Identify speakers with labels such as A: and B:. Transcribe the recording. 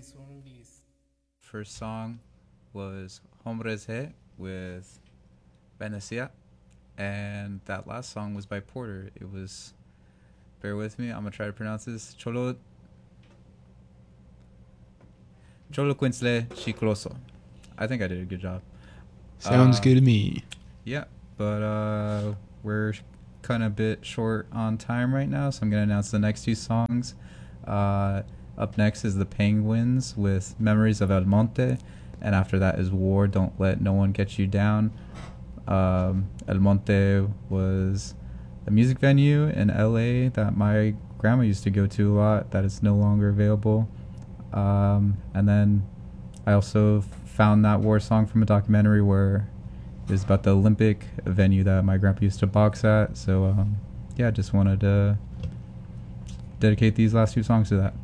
A: First song was Hombres He with Venecia, and that last song was by Porter. It was, bear with me, I'm gonna try to pronounce this, Choloquintle Chicloso. I think I did a good job.
B: Sounds good to me.
A: Yeah, but we're kind of a bit short on time right now, so I'm gonna announce the next two songs. Up next is the Penguins with Memories of El Monte, and after that is War, Don't Let No One Get You Down. El Monte was a music venue in LA that my grandma used to go to a lot that is no longer available. And then I also found that War song from a documentary where it was about the Olympic venue that my grandpa used to box at. So yeah, just wanted to dedicate these last two songs to that.